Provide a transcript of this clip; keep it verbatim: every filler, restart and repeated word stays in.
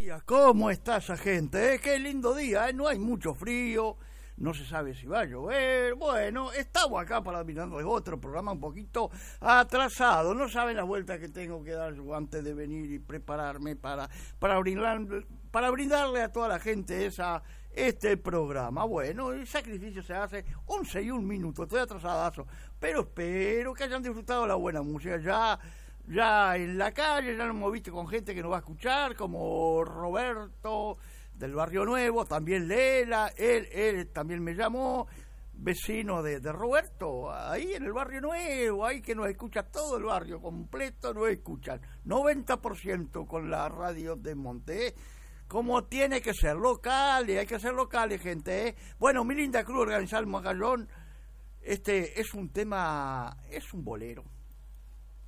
días, ¿cómo está esa gente? Eh? Qué lindo día, ¿eh? No hay mucho frío, no se sabe si va a llover. Bueno, estamos acá para mirando otro programa un poquito atrasado. No saben la vuelta que tengo que dar yo antes de venir y prepararme para, para, brindar, para brindarle a toda la gente esa este programa. Bueno, el sacrificio se hace once y un minuto, estoy atrasadazo, pero espero que hayan disfrutado la buena música. Ya Ya en la calle, ya nos hemos visto con gente que nos va a escuchar, como Roberto del Barrio Nuevo, también Lela, él, él también me llamó, vecino de, de Roberto, ahí en el Barrio Nuevo, ahí que nos escucha todo el barrio completo, nos escuchan, noventa por ciento con la radio de Monte, ¿eh? Como tiene que ser, locales, hay que ser locales, gente, ¿eh? Bueno, mi linda Cruz organizar el Magallón, este es un tema, es un bolero.